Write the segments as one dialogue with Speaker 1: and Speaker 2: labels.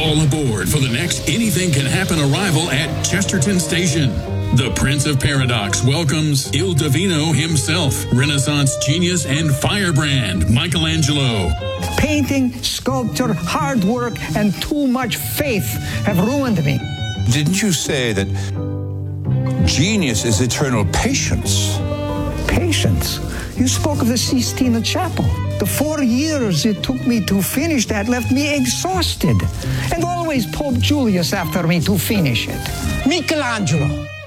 Speaker 1: All aboard for the next Anything Can Happen arrival at Chesterton Station. The Prince of Paradox welcomes Il Divino himself, Renaissance genius and firebrand Michelangelo.
Speaker 2: Painting, sculpture, hard work, and too much faith have ruined me.
Speaker 3: Didn't you say that genius is eternal patience?
Speaker 2: Patience? You spoke of the Sistine Chapel. The 4 years it took me to finish that left me exhausted. And always Pope Julius after me to finish it.
Speaker 4: Michelangelo,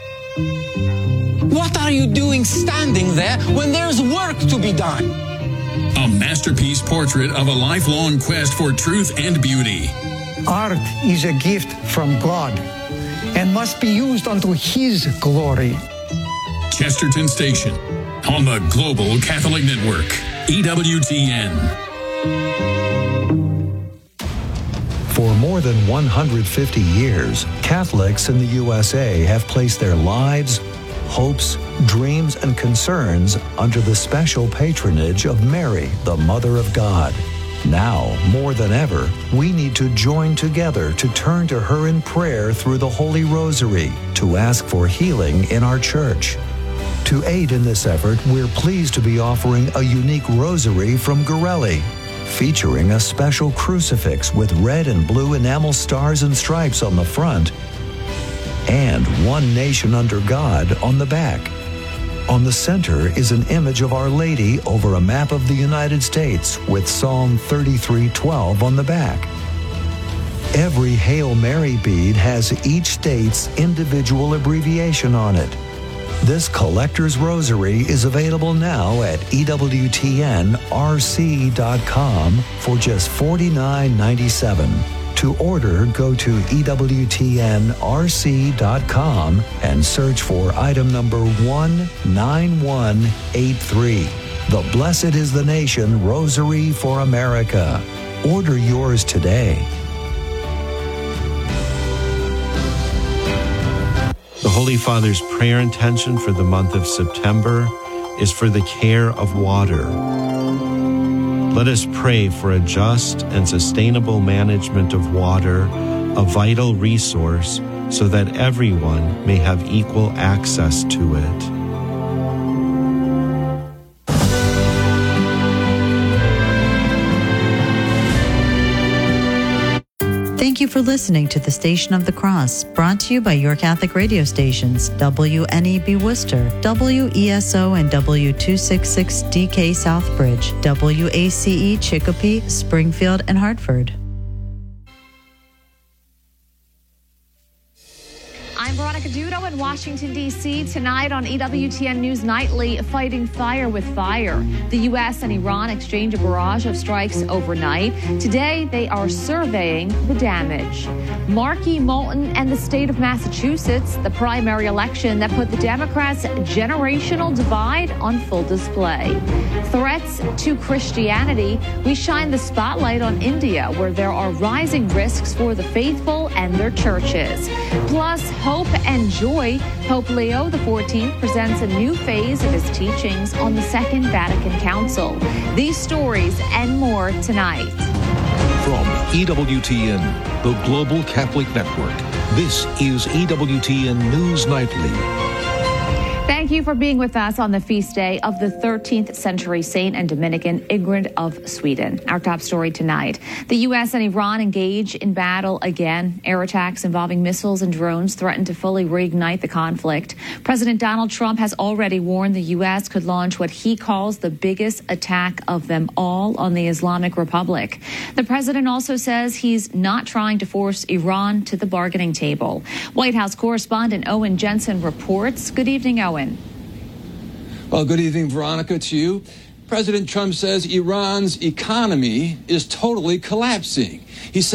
Speaker 4: what are you doing standing there when there's work to be done?
Speaker 1: A masterpiece portrait of a lifelong quest for truth and beauty.
Speaker 2: Art is a gift from God and must be used unto His glory.
Speaker 1: Chesterton Station on the Global Catholic Network, EWTN.
Speaker 5: For more than 150 years, Catholics in the USA have placed their lives, hopes, dreams, and concerns under the special patronage of Mary, the Mother of God. Now, more than ever, we need to join together to turn to her in prayer through the Holy Rosary to ask for healing in our church. To aid in this effort, we're pleased to be offering a unique rosary from Gorelli, featuring a special crucifix with red and blue enamel stars and stripes on the front and One Nation Under God on the back. On the center is an image of Our Lady over a map of the United States with Psalm 33:12 on the back. Every Hail Mary bead has each state's individual abbreviation on it. This collector's rosary is available now at EWTNRC.com for just $49.97. To order, go to EWTNRC.com and search for item number 19183. The Blessed is the Nation Rosary for America. Order yours today.
Speaker 6: The Holy Father's prayer intention for the month of September is for the care of water. Let us pray for a just and sustainable management of water, a vital resource, so that everyone may have equal access to it.
Speaker 7: Thank you for listening to the Station of the Cross, brought to you by your Catholic radio stations, WNEB Worcester, WESO and W266DK Southbridge, WACE Chicopee, Springfield, and Hartford.
Speaker 8: I'm Veronica Dudo in Washington, D.C. Tonight on EWTN News Nightly, fighting fire with fire. The U.S. and Iran exchange a barrage of strikes overnight. Today, they are surveying the damage. Markey Moulton and the state of Massachusetts, the primary election that put the Democrats' generational divide on full display. Threats to Christianity, we shine the spotlight on India, where there are rising risks for the faithful and their churches. Plus, hope and joy. Pope Leo XIV presents a new phase of his teachings on the Second Vatican Council. These stories and more tonight.
Speaker 9: From EWTN, the Global Catholic Network, this is EWTN News Nightly.
Speaker 8: Thank you for being with us on the feast day of the 13th century saint and Dominican Ingrid of Sweden. Our top story tonight. The U.S. and Iran engage in battle again. Air attacks involving missiles and drones threaten to fully reignite the conflict. President Donald Trump has already warned the U.S. could launch what he calls the biggest attack of them all on the Islamic Republic. The president also says he's not trying to force Iran to the bargaining table. White House correspondent Owen Jensen reports. Good evening, Owen.
Speaker 10: Well, good evening, Veronica, to you. President Trump says Iran's economy is totally collapsing. He said